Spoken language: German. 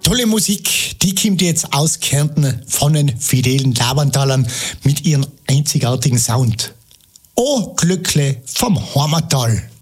tolle Musik, die kommt jetzt aus Kärnten von den fidelen Labantalern mit ihrem einzigartigen Sound. O Glückle vom Heimattal.